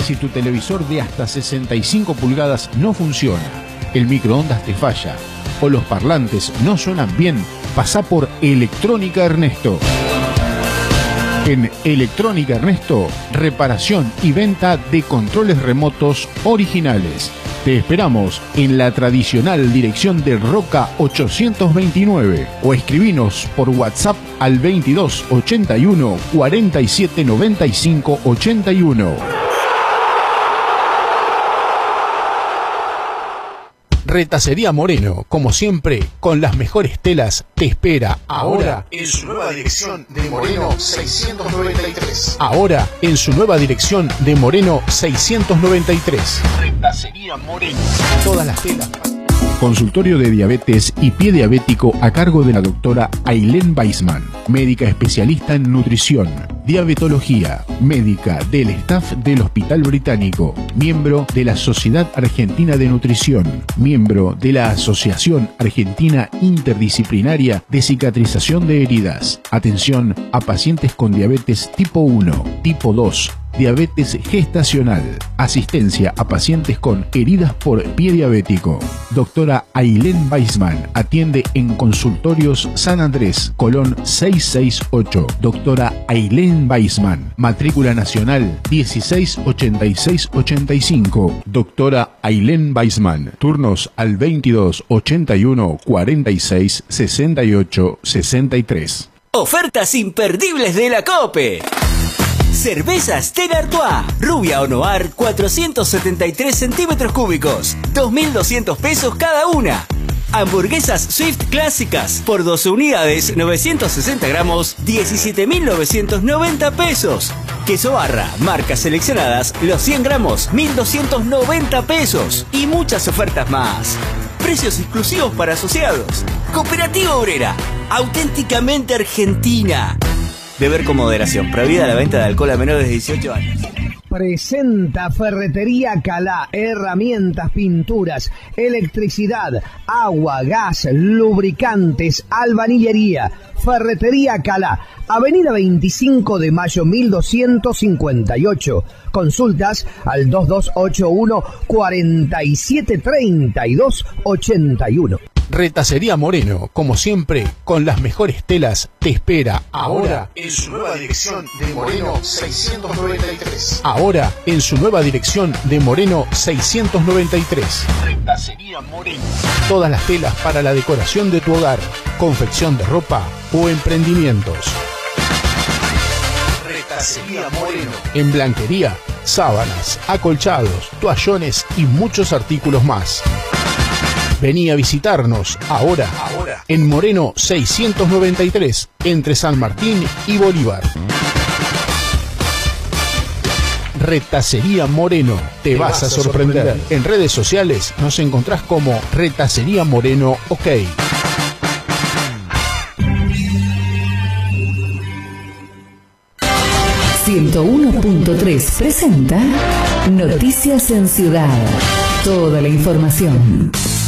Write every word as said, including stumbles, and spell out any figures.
Si tu televisor de hasta sesenta y cinco pulgadas no funciona, el microondas te falla o los parlantes no suenan bien, pasá por Electrónica Ernesto. En Electrónica Ernesto, reparación y venta de controles remotos originales. Te esperamos en la tradicional dirección de Roca ochocientos veintinueve o escribinos por WhatsApp al veintidós ochenta y uno cuarenta y siete noventa y cinco ochenta y uno. Retacería Moreno, como siempre, con las mejores telas, te espera ahora en su nueva dirección de Moreno seiscientos noventa y tres. Ahora en su nueva dirección de Moreno seiscientos noventa y tres. Retacería Moreno. Todas las telas. Consultorio de diabetes y pie diabético a cargo de la doctora Ailén Weisman, médica especialista en nutrición, diabetología, médica del staff del Hospital Británico, miembro de la Sociedad Argentina de Nutrición, miembro de la Asociación Argentina Interdisciplinaria de Cicatrización de Heridas. Atención a pacientes con diabetes tipo uno, tipo dos, diabetes gestacional, asistencia a pacientes con heridas por pie diabético. Doctora Ailén Weisman atiende en Consultorios San Andrés, Colón seiscientos sesenta y ocho. Doctora Ailén Weisman, matrícula nacional dieciséis ochenta y seis ochenta y cinco. Doctora Ailén Weisman, turnos al veintidós ochenta y uno cuarenta y seis sesenta y ocho sesenta y tres. Ofertas imperdibles de la COPE. Cerveza Stella Artois, rubia o noir, cuatrocientos setenta y tres centímetros cúbicos, dos mil doscientos pesos cada una. Hamburguesas Swift clásicas, por doce unidades, novecientos sesenta gramos, diecisiete mil novecientos noventa pesos. Queso barra, marcas seleccionadas, los cien gramos, mil doscientos noventa pesos. Y muchas ofertas más. Precios exclusivos para asociados. Cooperativa Obrera, auténticamente argentina. Beber con moderación. Prohibida la venta de alcohol a menores de dieciocho años. Presenta Ferretería Calá, herramientas, pinturas, electricidad, agua, gas, lubricantes, albañilería. Ferretería Calá, Avenida veinticinco de mayo mil doscientos cincuenta y ocho. Consultas al dos dos ocho uno cuarenta y siete treinta y dos ochenta y uno. Retacería Moreno, como siempre, con las mejores telas, te espera ahora en su nueva dirección de Moreno seiscientos noventa y tres. Ahora en su nueva dirección de Moreno seiscientos noventa y tres. Retacería Moreno. Todas las telas para la decoración de tu hogar, confección de ropa o emprendimientos. Retacería Moreno. En blanquería, sábanas, acolchados, toallones y muchos artículos más. Vení a visitarnos ahora, ahora en Moreno seiscientos noventa y tres, entre San Martín y Bolívar. Retacería Moreno, te, te vas, vas a sorprender. sorprender. En redes sociales nos encontrás como Retacería Moreno OK. ciento uno punto tres presenta Noticias en Ciudad. Toda la información.